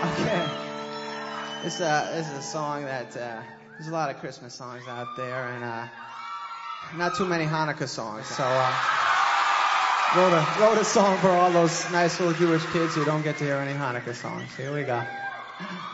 Okay. This is a song that, there's a lot of Christmas songs out there, and, not too many Hanukkah songs, so, wrote a song for all those nice little Jewish kids who don't get to hear any Hanukkah songs. Here we go.